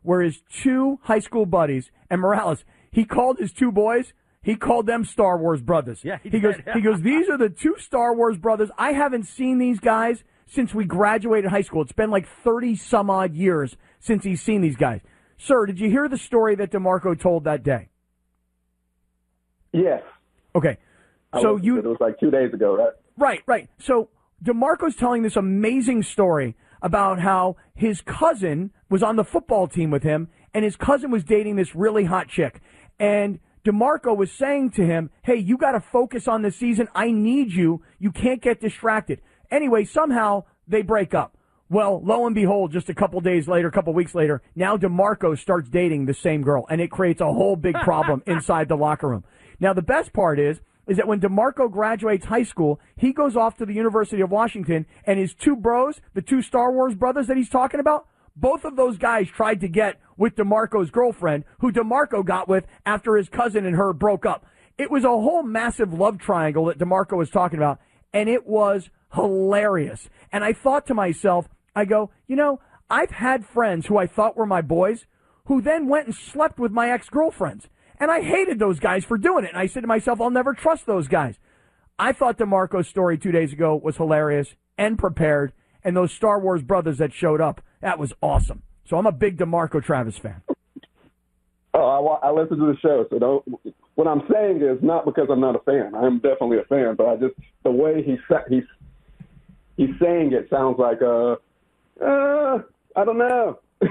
where his two high school buddies, and Morales, he called his two boys, he called them Star Wars brothers. Yeah, he goes, these are the two Star Wars brothers. I haven't seen these guys since we graduated high school. It's been like 30-some-odd years since he's seen these guys. Sir, did you hear the story that DeMarco told that day? Yes. Okay. It was like 2 days ago, right? Right. So DeMarco's telling this amazing story about how his cousin was on the football team with him, and his cousin was dating this really hot chick. And DeMarco was saying to him, hey, you got to focus on the season. I need you. You can't get distracted. Anyway, somehow they break up. Well, lo and behold, just a couple weeks later, now DeMarco starts dating the same girl, and it creates a whole big problem inside the locker room. Now, the best part is that when DeMarco graduates high school, he goes off to the University of Washington, and his two bros, the two Star Wars brothers that he's talking about, both of those guys tried to get with DeMarco's girlfriend, who DeMarco got with after his cousin and her broke up. It was a whole massive love triangle that DeMarco was talking about, and it was hilarious. And I thought to myself, I go, I've had friends who I thought were my boys who then went and slept with my ex-girlfriends. And I hated those guys for doing it. And I said to myself, I'll never trust those guys. I thought DeMarco's story 2 days ago was hilarious and prepared. And those Star Wars brothers that showed up, that was awesome. So I'm a big DeMarco Travis fan. Oh, I listen to the show, so what I'm saying is not because I'm not a fan. I'm definitely a fan, but the way he's saying it sounds like I don't know. But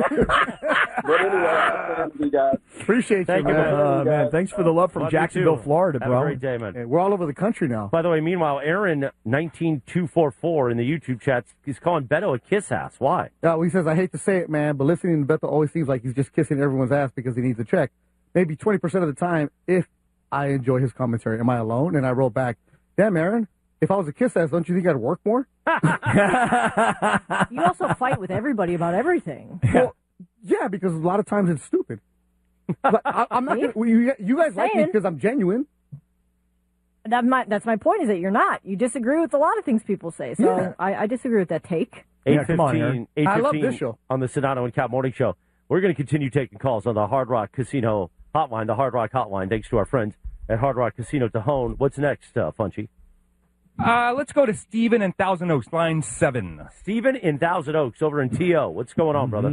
anyway, you guys. Appreciate you, man. Thanks for the love from Jacksonville, Florida, bro. Have a great day, man. Hey, we're all over the country now. By the way, meanwhile, Aaron19244 in the YouTube chat is calling Beto a kiss ass. Why? He says, I hate to say it, man, but listening to Beto always seems like he's just kissing everyone's ass because he needs a check. Maybe 20% of the time, if I enjoy his commentary. Am I alone? And I wrote back, damn, Aaron, if I was a kiss ass, don't you think I'd work more? You also fight with everybody about everything. Well, yeah, because a lot of times it's stupid. But I'm not gonna, you guys like me because I'm genuine. That's my point, is that you're not. You disagree with a lot of things people say. So yeah. I disagree with that take. 8:15. I love this show. On the Sedano and Cap Morning Show. We're going to continue taking calls on the Hard Rock Casino hotline, the Hard Rock hotline, thanks to our friends at Hard Rock Casino Tejon. What's next, Funchy? Let's go to Steven in Thousand Oaks, line 7. Steven in Thousand Oaks over in T.O. What's going on, brother?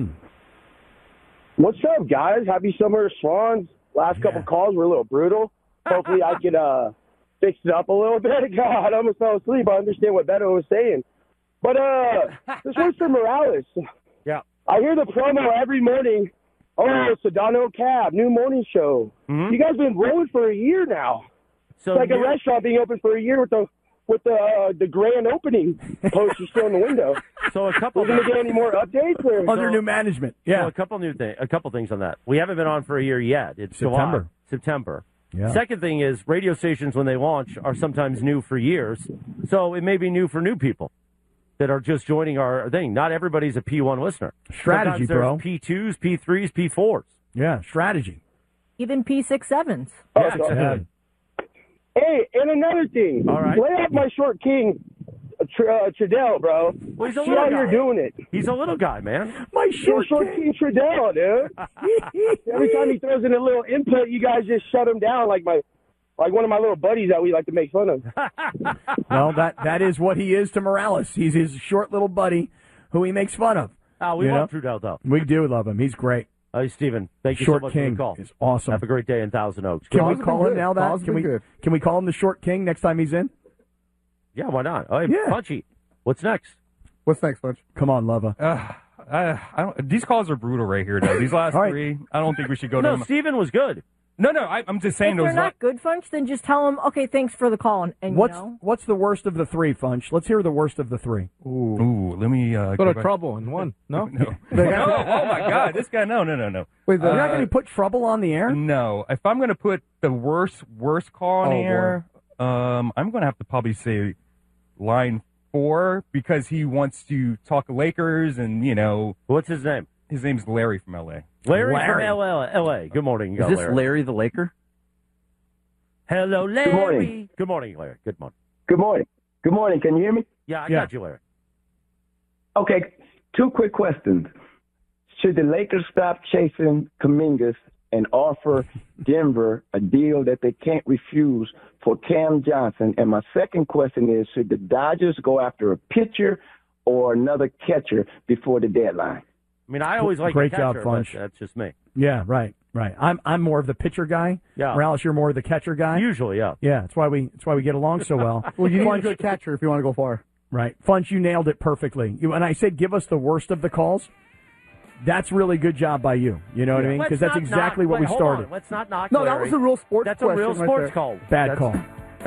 What's up, guys? Happy summer to Swans. Last couple calls were a little brutal. Hopefully I could fix it up a little bit. God, I almost fell asleep. I understand what Beto was saying. But this one's for Morales. Yeah. I hear the promo every morning. Oh, Sedano Cab, new morning show. Mm-hmm. You guys been rolling for a year now. So it's like a restaurant being open for a year with the grand opening poster still in the window. So a couple. We're going to get any more updates? Or? Under new management. Yeah. So a couple things on that. We haven't been on for a year yet. It's September. September. Yeah. Second thing is radio stations when they launch are sometimes new for years. So it may be new for new people that are just joining our thing. Not everybody's a P1 listener. Strategy, sometimes there's P2s, P3s, P4s. Yeah, strategy. Even P67s. Yeah, exactly. Hey, and another thing. All right. Lay off my short king, Trudell, bro. Well, he's a See little how guy. you're doing it. He's a little guy, man. My short king Trudell, dude. Every time he throws in a little input, you guys just shut him down like one of my little buddies that we like to make fun of. Well, that is what he is to Morales. He's his short little buddy who he makes fun of. We love Trudell, though. We do love him. He's great. Hey, Steven, thank you Short so much King for the call. Is awesome. Have a great day in Thousand Oaks. Can we call him now? Can we call him the Short King next time he's in? Yeah, why not? Oh, hey, Yeah. Punchy, what's next? What's next, Punch? Come on, Lova. These calls are brutal right here, though. These last three, I don't think we should go to them. Steven was good. No, I'm just saying if those. They're not good, Funch, then just tell them, okay, thanks for the call. And what's the worst of the three, Funch? Let's hear the worst of the three. Ooh, let me go to trouble in one. No? No. Oh, my God. This guy, no. Wait, you're not going to put trouble on the air? No. If I'm going to put the worst call on the air, I'm going to have to probably say line 4 because he wants to talk Lakers and, What's his name? His name's Larry from L.A. Larry from L.A. Good morning. Is this Larry the Laker? Hello, Larry. Good morning. Good morning, Larry. Good morning. Good morning. Good morning. Can you hear me? Yeah, I got you, Larry. Okay, 2 quick questions. Should the Lakers stop chasing Kumingas and offer Denver a deal that they can't refuse for Cam Johnson? And my second question is, should the Dodgers go after a pitcher or another catcher before the deadline? I mean, I always like Great the catcher, job, Funch. but that's just me. Yeah, right. I'm more of the pitcher guy. Yeah. Morales, you're more of the catcher guy. Usually, yeah. Yeah, that's why we get along so well. Well, you need a good catcher if you want to go far. Right. Funch, you nailed it perfectly. And I said give us the worst of the calls. That's really good job by you. You know what I mean? Because that's exactly what we started. Let's not knock No, that Larry. was a real sports That's a real question right sports there. call. Bad call.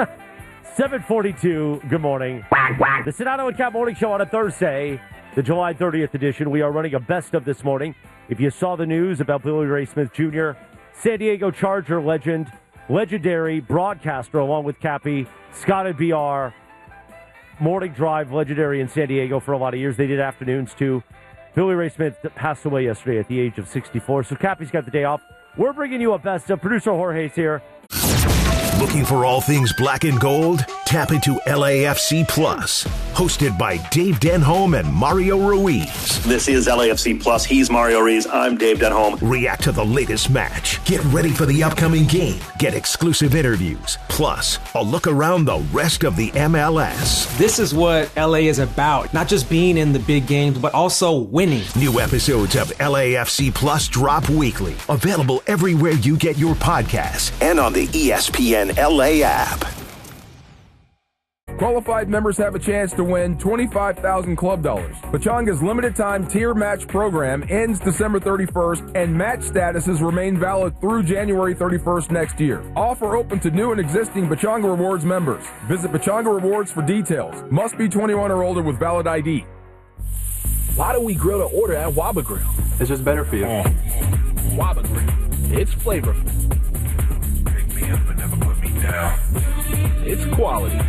7:42. Good morning. The Sedano and Cap Morning Show on a Thursday, the July 30th edition. We are running a best of this morning. If you saw the news about Billy Ray Smith Jr., San Diego Charger legend, legendary broadcaster, along with Cappy, Scott and BR, morning drive, legendary in San Diego for a lot of years. They did afternoons too. Billy Ray Smith passed away yesterday at the age of 64. So Cappy's got the day off. We're bringing you a best of. Producer Jorge's here. Looking for all things black and gold? Tap into LAFC Plus, hosted by Dave Denholm and Mario Ruiz. This is LAFC Plus. He's Mario Ruiz. I'm Dave Denholm. React to the latest match. Get ready for the upcoming game. Get exclusive interviews. Plus, a look around the rest of the MLS. This is what LA is about. Not just being in the big games, but also winning. New episodes of LAFC Plus drop weekly. Available everywhere you get your podcasts and on the ESPN LA app. Qualified members have a chance to win $25,000 club dollars. Pachanga's limited-time tier match program ends December 31st, and match statuses remain valid through January 31st next year. Offer open to new and existing Pachanga Rewards members. Visit Pachanga Rewards for details. Must be 21 or older with valid ID. Why do we grill to order at Waba Grill? It's just better for you. Waba Grill. It's flavorful. Pick me up and never put me down. It's quality.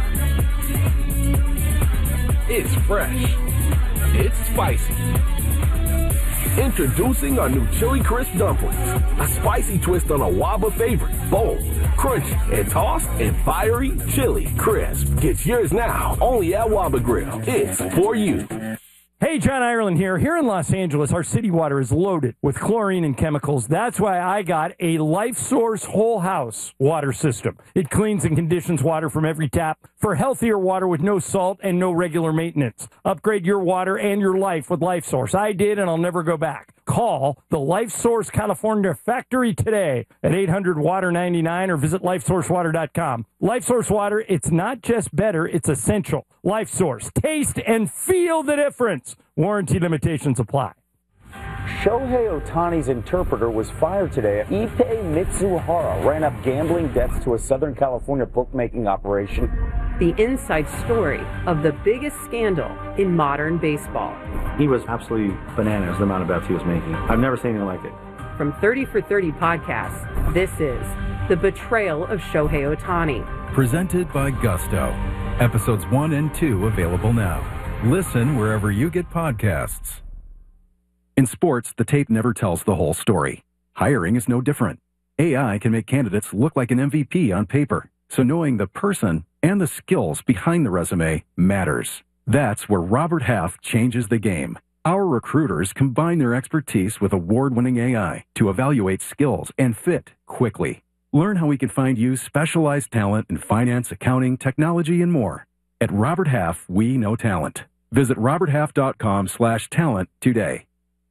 It's fresh. It's spicy. Introducing our new Chili Crisp Dumplings. A spicy twist on a Waba favorite. Bold, crunchy, and tossed in fiery chili crisp. Get yours now, only at Waba Grill. It's for you. Hey, John Ireland here. Here in Los Angeles, our city water is loaded with chlorine and chemicals. That's why I got a Life Source whole house water system. It cleans and conditions water from every tap for healthier water with no salt and no regular maintenance. Upgrade your water and your life with Life Source. I did, and I'll never go back. Call the Life Source California factory today at 800-WATER-99 or visit LifeSourceWater.com. Life Source water, it's not just better, it's essential. Life Source. Taste and feel the difference. Warranty limitations apply. Shohei Ohtani's interpreter was fired today. Ipe Mitsuhara ran up gambling debts to a Southern California bookmaking operation. The inside story of the biggest scandal in modern baseball. He was absolutely bananas, the amount of bets he was making. I've never seen anything like it. From 30 for 30 podcasts, this is The Betrayal of Shohei Ohtani. Presented by Gusto. Episodes 1 and 2 available now. Listen wherever you get podcasts. In sports, the tape never tells the whole story. Hiring is no different. AI can make candidates look like an MVP on paper, so knowing the person and the skills behind the resume matters. That's where Robert Half changes the game. Our recruiters combine their expertise with award-winning AI to evaluate skills and fit quickly. Learn how we can find you specialized talent in finance, accounting, technology, and more. At Robert Half, we know talent. Visit roberthalf.com/talent today.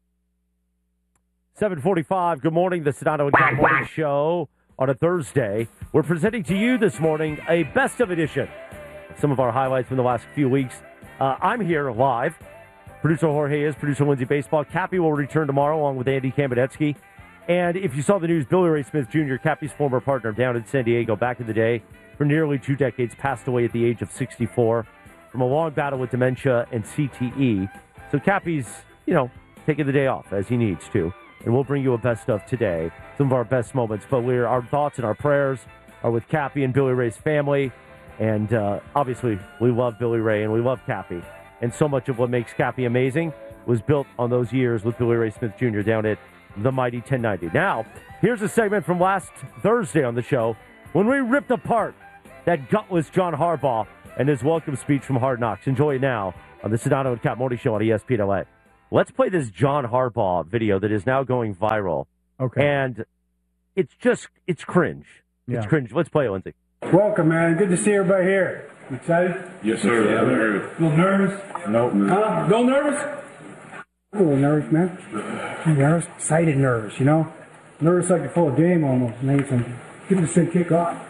7:45. Good morning. The Sedano and Cap Morning Show on a Thursday. We're presenting to you this morning a best of edition. Some of our highlights from the last few weeks. I'm here live. Producer Jorge is. Producer Lindsay Baseball. Cappy will return tomorrow along with Andy Kambadetsky. And if you saw the news, Billy Ray Smith Jr., Cappy's former partner down in San Diego back in the day for nearly 2 decades, passed away at the age of 64 from a long battle with dementia and CTE. So Cappy's, taking the day off as he needs to. And we'll bring you a best of today, some of our best moments. But our thoughts and our prayers are with Cappy and Billy Ray's family. And obviously, we love Billy Ray and we love Cappy. And so much of what makes Cappy amazing was built on those years with Billy Ray Smith Jr. down at the mighty 1090. Now, here's a segment from last Thursday on the show when we ripped apart that gutless John Harbaugh and his welcome speech from Hard Knocks. Enjoy it now on the Sedano and Cap Morning Show on ESPN LA. Let's play this John Harbaugh video that is now going viral. Okay. And it's cringe. It's cringe. Let's play it, Lindsay. Welcome, man. Good to see everybody here. You excited? Yes, sir. Yeah, a little nervous? Nope. Huh? A little nervous? A little nervous, man. Nervous? Excited nervous, you know? Nervous like before a game almost, man. Getting this thing kick off.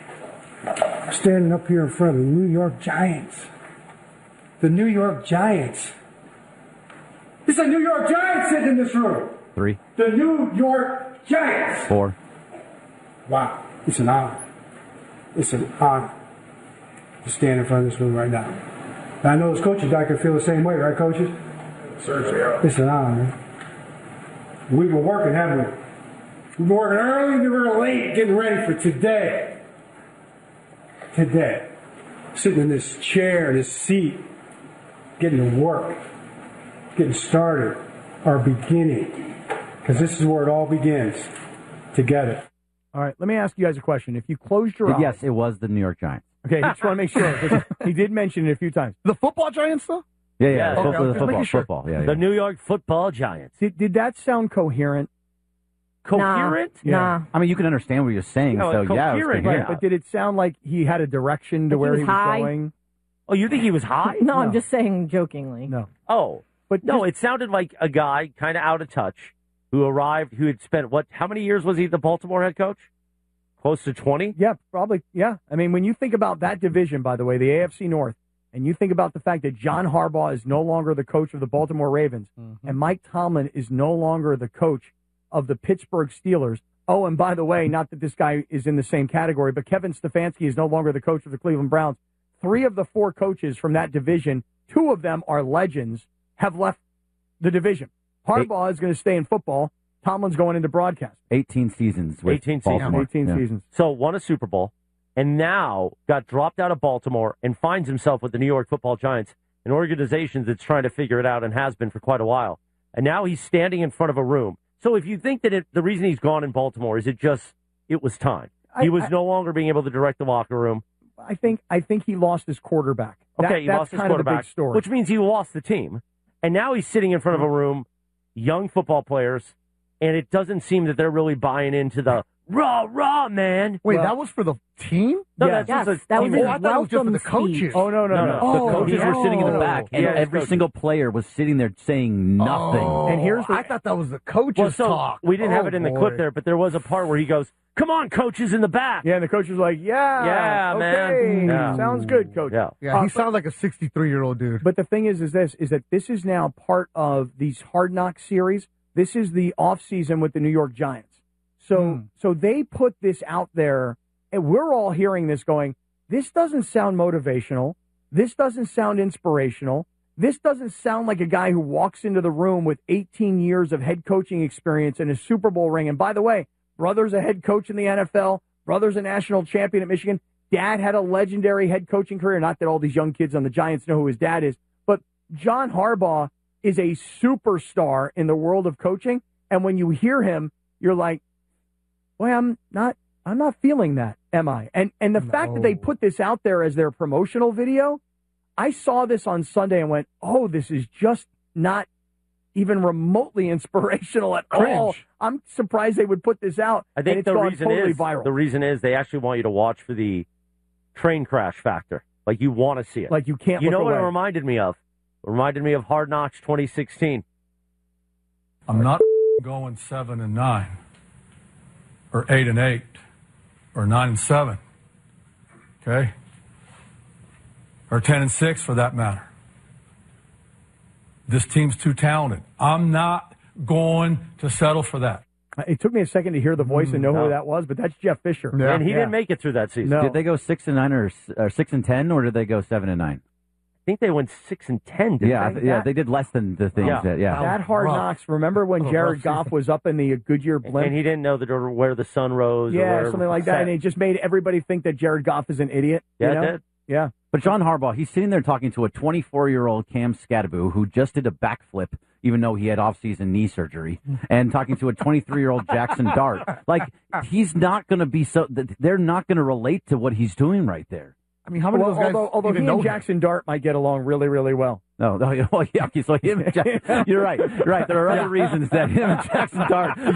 Standing up here in front of the New York Giants. The New York Giants. It's the New York Giants sitting in this room. 3. The New York Giants. 4. Wow. It's an honor. It's an honor to stand in front of this room right now. And I know as coaches, I can feel the same way, right, coaches? Sir. It's an honor, man. We've been working, haven't we? We've been working early and we were late getting ready for today. Today. Sitting in this chair, this seat, getting to work, getting started, our beginning. Because this is where it all begins, together. All right, let me ask you guys a question. If you closed your eyes... Yes, it was the New York Giants. Okay, I just want to make sure, because he did mention it a few times. The football Giants, though? Yeah. Okay. Football. Yeah. The New York Football Giants. Did that sound coherent? Coherent? Nah. I mean, you can understand what you're saying, so yeah, it was coherent. Right, but did it sound like he had a direction to where he was high. going? Oh, you think he was high? No, I'm just saying jokingly. No. Oh, but no, it sounded like a guy kind of out of touch who arrived, who had spent, how many years was he the Baltimore head coach? Close to 20? Yeah, probably. Yeah. I mean, when you think about that division, by the way, the AFC North, and you think about the fact that John Harbaugh is no longer the coach of the Baltimore Ravens, and Mike Tomlin is no longer the coach of the Pittsburgh Steelers. Oh, and by the way, not that this guy is in the same category, but Kevin Stefanski is no longer the coach of the Cleveland Browns. 3 of the 4 coaches from that division, 2 of them are legends, have left the division. Harbaugh is going to stay in football. Tomlin's going into broadcast. 18 seasons. 18 seasons. So won a Super Bowl, and now got dropped out of Baltimore and finds himself with the New York Football Giants, an organization that's trying to figure it out and has been for quite a while. And now he's standing in front of a room. So if you think that the reason he's gone in Baltimore is it was time. He was no longer being able to direct the locker room. I think he lost his quarterback. Okay, he lost his quarterback, of the big story. which means he lost the team. And now he's sitting in front of a room, young football players, and it doesn't seem that they're really buying into the rah, man. Wait, that was for the team? No, that was his I thought it was just for the coaches. Oh, no. The coaches were sitting in the back, and every single player was sitting there saying nothing. And here's I thought that was the coaches talk. We didn't have it in the clip there, but there was a part where he goes, "Come on, coaches in the back." Yeah, and the coach was like, Yeah, okay, man. Yeah. Sounds good, coach. Yeah, he sounds like a 63-year-old dude. But the thing is that this is now part of these Hard Knocks series. This is the offseason with the New York Giants. So they put this out there, and we're all hearing this going, this doesn't sound motivational. This doesn't sound inspirational. This doesn't sound like a guy who walks into the room with 18 years of head coaching experience and a Super Bowl ring. And by the way, brother's a head coach in the NFL. Brother's a national champion at Michigan. Dad had a legendary head coaching career. Not that all these young kids on the Giants know who his dad is, but John Harbaugh is a superstar in the world of coaching. And when you hear him, you're like, boy, I'm not feeling that, am I? And the fact that they put this out there as their promotional video, I saw this on Sunday and went, oh, this is just not even remotely inspirational at all. I'm surprised they would put this out. I think the reason is they actually want you to watch for the train crash factor. Like you want to see it. Like you can't. You look know what away. it reminded me of? It reminded me of Hard Knocks 2016. I'm not going 7-9 or 8-8 or 9-7. Okay? Or 10-6 for that matter. This team's too talented. I'm not going to settle for that. It took me a second to hear the voice and know who that was, but that's Jeff Fisher. Yeah. And he didn't make it through that season. No. Did they go 6-9 or 6-10, or did they go 7-9? I think they went 6-10. Didn't They did less than the things that. Yeah, that Hard Knocks. Remember when Jared Goff was up in the Goodyear blimp, and he didn't know where the sun rose. Yeah, or something like that, and it just made everybody think that Jared Goff is an idiot. Yeah, you know? it did. Yeah. But John Harbaugh, he's sitting there talking to a 24-year-old Cam Scadaboo who just did a backflip, even though he had off-season knee surgery, and talking to a 23-year-old Jackson Dart. Like, he's not going to be they're not going to relate to what he's doing right there. I mean, how many of those guys although even he know and him? Jackson Dart might get along really, really well. No, well, yeah. Okay, so him and You're right. Right. There are other reasons that him and Jackson Dart